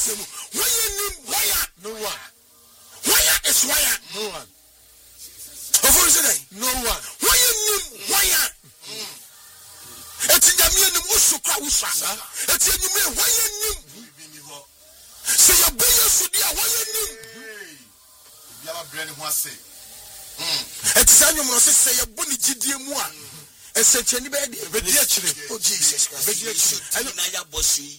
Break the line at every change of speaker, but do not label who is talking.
No one.
Why is why?
No one.
No one. Why? It's in the meaning Usuka Usasa. It's in the meaning why you say your billions to be a why you
have a brand new say.
It's an you say your bunny GDMua. And said, oh Jesus Christ.
And I bossy.